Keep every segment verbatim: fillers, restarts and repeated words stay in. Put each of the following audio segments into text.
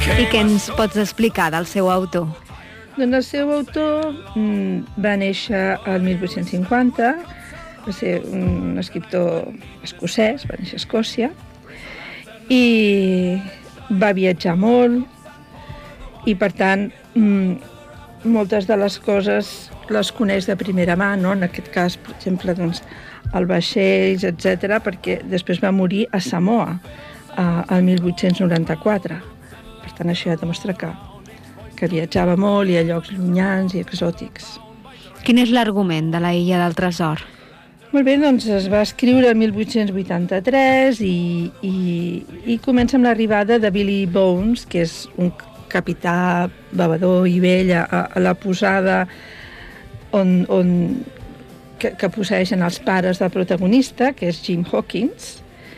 I què ens pots explicar del seu autor? Doncs el seu autor mm, va néixer al mil vuit-cents cinquanta, va ser un escriptor escocès, va néixer a Escòcia, i va viatjar molt, i per tant mm, moltes de les coses les coneix de primera mà, no? En aquest cas, per exemple, doncs, el vaixells, etcètera, perquè després va morir a Samoa, al mil vuit-cents noranta-quatre. Per tant, això ja demostra que, que viatjava molt i a llocs llunyans i exòtics. Quin és l'argument de la Illa del Tresor? Molt bé, doncs es va escriure el mil vuit-cents vuitanta-tres i, i, i comença amb l'arribada de Billy Bones, que és un capità bevedor i vell a, a la posada on, on, que, que posseeixen els pares del protagonista, que és Jim Hawkins,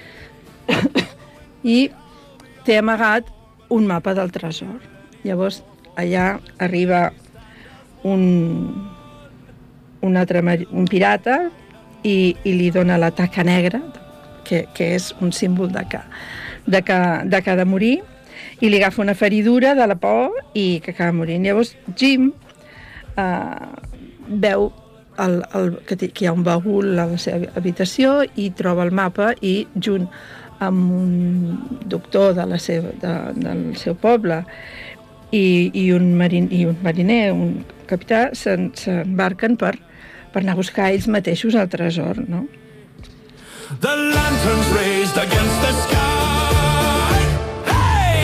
i té amagat un mapa del tresor. Llavors, allà arriba un, un, altre, un pirata i, i li dona la taca negra, que, que és un símbol de que, de, que, de que ha de morir, i li agafa una feridura de la por i que acaba morint. Llavors, Jim eh, veu el, el, que, que hi ha un baúl a la seva habitació i troba el mapa i, junt amb un doctor de la seva, de, del seu poble i, i, un, marin, i un mariner, un capità, s'embarquen per, per anar a buscar ells mateixos el tresor, no? The lanterns raised against the sky. Hey!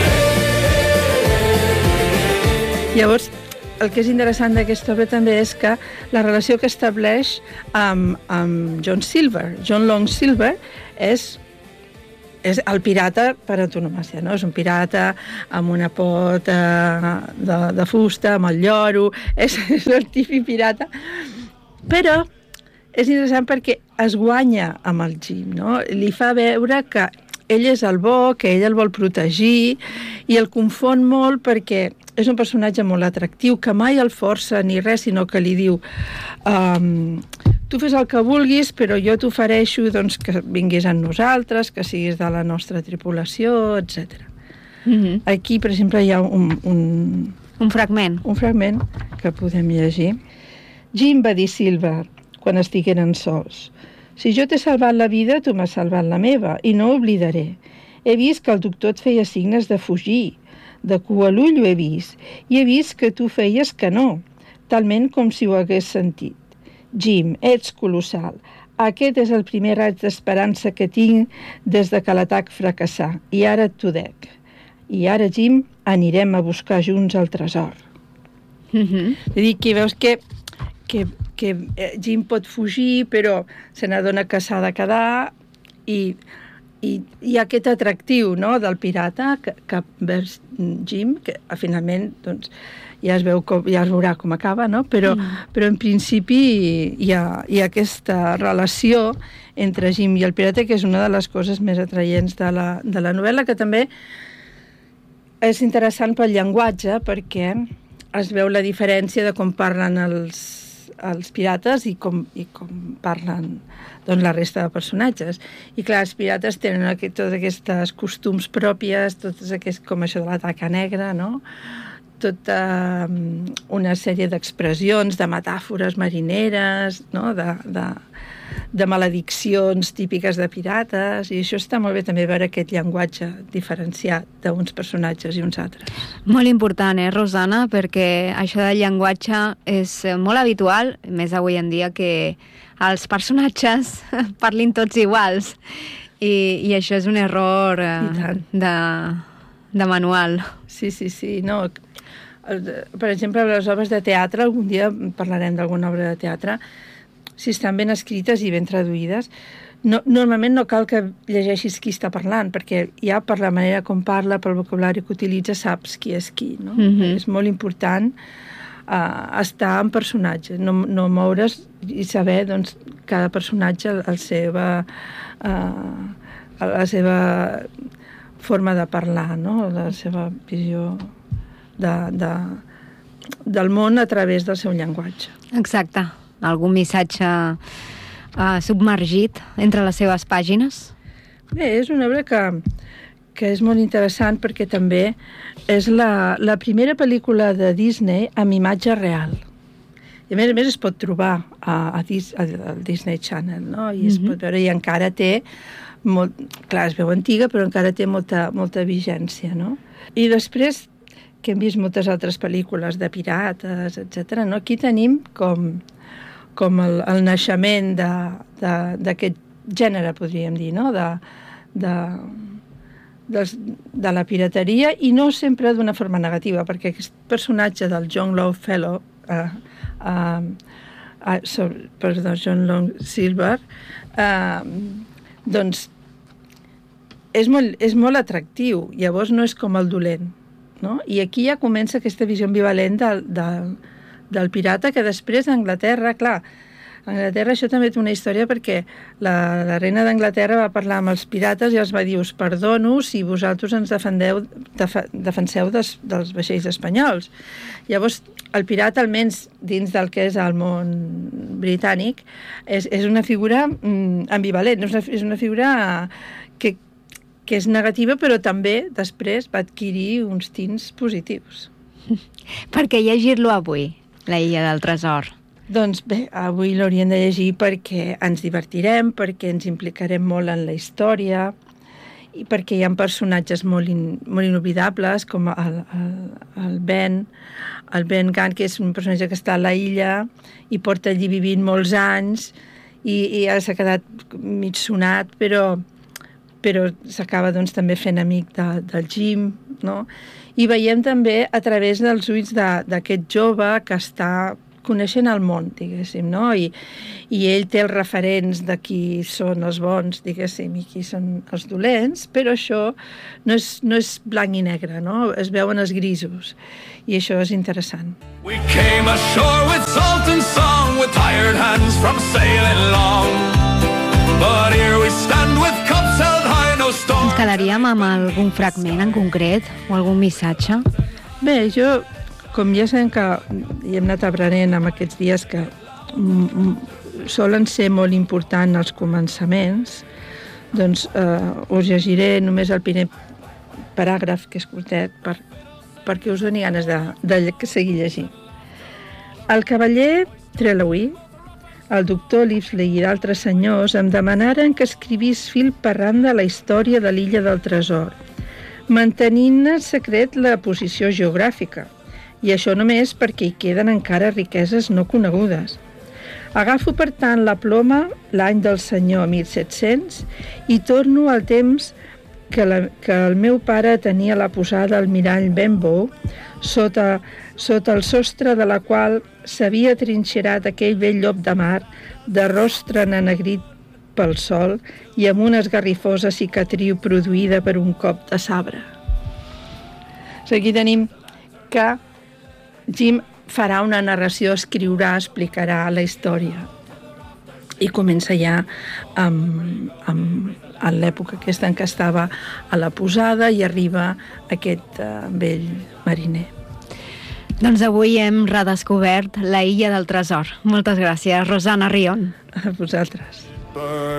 Llavors, el que és interessant d'aquesta obra també és que la relació que estableix amb, amb John Silver. John Long Silver és és el pirata per antonomàsia, no? És un pirata amb una pota de, de fusta, amb el lloro, és, és el típic pirata, però és interessant perquè es guanya amb el Jim, no? Li fa veure que ell és el bo, que ell el vol protegir, i el confon molt perquè és un personatge molt atractiu, que mai el força ni res, sinó que li diu um, tu fes el que vulguis, però jo t'ofereixo doncs, que vinguis amb nosaltres, que siguis de la nostra tripulació, etcètera. Mm-hmm. Aquí, per exemple, hi ha un, un... Un fragment. Un fragment que podem llegir. Jim va dir Silver, quan estigueren sols, si jo t'he salvat la vida, tu m'has salvat la meva, i no ho oblidaré. He vist que el doctor et feia signes de fugir, de cua a l'ull ho he vist, i he vist que tu feies que no, talment com si ho hagués sentit. Jim, ets colossal. Aquest és el primer raig d'esperança que tinc des de que l'atac fracassà, i ara t'ho dec. I ara, Jim, anirem a buscar junts el tresor. Mm-hmm. És a dir, que veus que, que, que Jim pot fugir, però se n'adona que s'ha de quedar, i i hi ha aquest atractiu, no?, del pirata cap vers Jim, que finalment doncs, ja es veu com, ja es veurà com acaba, no? Però, mm. però en principi hi ha, hi ha aquesta relació entre Jim i el pirata, que és una de les coses més atraients de la, de la novel·la, que també és interessant pel llenguatge, perquè es veu la diferència de com parlen els, els pirates i com, i com parlen doncs, la resta de personatges. I clar, els pirates tenen aquest, totes aquestes costums pròpies, totes aquests, com això de la taca negra, no? Tota um, una sèrie d'expressions, de metàfores marineres, no? de, de, de malediccions típiques de pirates, i això està molt bé també veure aquest llenguatge diferenciat d'uns personatges i uns altres. Molt important, eh, Rosana? Perquè això del llenguatge és molt habitual, més avui en dia, que els personatges parlin tots iguals, i, i això és un error eh, de, de manual. Sí, sí, sí, no... Per exemple, les obres de teatre, algun dia parlarem d'alguna obra de teatre, si estan ben escrites i ben traduïdes, no, normalment no cal que llegeixis qui està parlant, perquè ja per la manera com parla, pel vocabulari que utilitza, saps qui és qui, no? Mm-hmm. És molt important uh, estar en personatge, no, no moure's i saber, doncs, cada personatge la seva, uh, la seva forma de parlar, no? La seva visió de, de, del món a través del seu llenguatge. Exacte. Algun missatge uh, submergit entre les seves pàgines? Bé, és una obra que, que és molt interessant perquè també és la, la primera pel·lícula de Disney amb imatge real. I a més a més es pot trobar a, a, Dis, a, al Disney Channel, no? I es mm-hmm. pot veure, i encara té molt, clar, es veu antiga, però encara té molta, molta vigència, no? I després, que hem vist moltes altres pel·lícules de pirates, etcètera, no? Aquí tenim com, com el, el naixement d'aquest gènere, podríem dir, no? De, de, dels, de la pirateria, i no sempre d'una forma negativa, perquè aquest personatge del John Longfellow, eh, eh, eh, sobre, perdó, John Longsilver, eh, doncs és molt, és molt atractiu, llavors no és com el dolent, no? I aquí ja comença aquesta visió ambivalent del, del, del pirata, que després a Anglaterra, clar, a Anglaterra això també té una història, perquè la, la reina d'Anglaterra va parlar amb els pirates i els va dir: us perdono si vosaltres ens defendeu, def, defenseu des, dels vaixells espanyols. Llavors, el pirata, almenys dins del que és el món britànic, és, és una figura mm, ambivalent, és una, és una figura que, que és negativa, però també després va adquirir uns tints positius. Per què llegir-lo avui, La illa del tresor? Doncs bé, avui l'hauríem de llegir perquè ens divertirem, perquè ens implicarem molt en la història, i perquè hi ha personatges molt, in, molt inoblidables, com el, el, el Ben, el Ben Gunn, que és un personatge que està a la illa i porta allí vivint molts anys, i, i ja s'ha quedat mig sonat, però, però s'acaba doncs, també fent amic de, del Jim, no? I veiem també a través dels ulls d'aquest jove que està coneixent el món, diguéssim, no? I, i ell té els referents de qui són els bons, diguéssim, i qui són els dolents, però això no és, no és blanc i negre, no? Es veuen els grisos, i això és interessant. We came ashore with salt and song, with tired hands from sailing long, but here we stand with cups held high, no storm. Ens quedaríem amb algun fragment en concret, o algun missatge? Bé, jo... Com ja sabem que hi hem anat aprenent en aquests dies que solen ser molt importants els començaments, doncs eh, us llegiré només el primer paràgraf, que és curtet, per, perquè us doni ganes de, de seguir llegint. El cavaller Trelawney, el doctor Livesey i d'altres senyors em demanaren que escrivís fil per randa la història de l'illa del tresor, mantenint-ne secret la posició geogràfica, i això només perquè hi queden encara riqueses no conegudes. Agafo, per tant, la ploma l'any del senyor mil set-cents i torno al temps que, la, que el meu pare tenia la posada al mirall Benbow, sota, sota el sostre de la qual s'havia trinxerat aquell vell llop de mar, de rostre enegrit pel sol i amb una esgarrifosa cicatriu produïda per un cop de sabre. Aquí tenim que Jim farà una narració, escriurà, explicarà la història, i comença ja amb, amb, en l'època aquesta en què estava a la posada i arriba aquest uh, vell mariner. Doncs avui hem redescobert la illa del tresor. Moltes gràcies, Rosana Rion. A vosaltres.